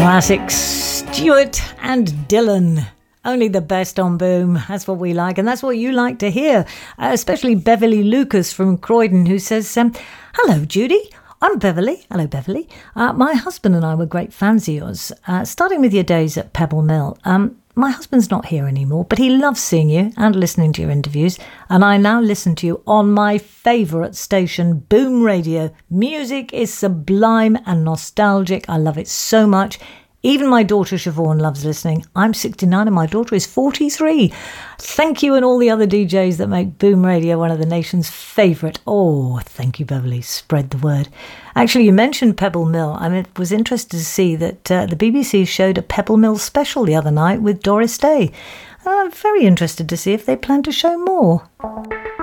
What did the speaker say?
Classic Stuart and Dylan. Only the best on Boom. That's what we like, and that's what you like to hear. Especially Beverly Lucas from Croydon, who says, hello, Judy. I'm Beverly. Hello, Beverly. My husband and I were great fans of yours, starting with your days at Pebble Mill. My husband's not here anymore, but he loves seeing you and listening to your interviews, and I now listen to you on my favourite station, Boom Radio. Music is sublime and nostalgic. I love it so much. Even my daughter Siobhan loves listening. I'm 69 and my daughter is 43. Thank you and all the other DJs that make Boom Radio one of the nation's favourite. Oh, thank you, Beverly. Spread the word. Actually, you mentioned Pebble Mill. I was interested to see that the BBC showed a Pebble Mill special the other night with Doris Day. I'm very interested to see if they plan to show more.